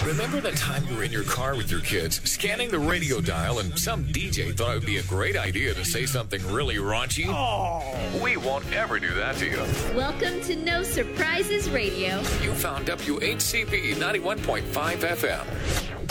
Remember the time you were in your car with your kids, scanning the radio dial, and some DJ thought it would be a great idea to say something really raunchy? Oh, we won't ever do that to you. Welcome to No Surprises Radio. You found WHCP 91.5 FM.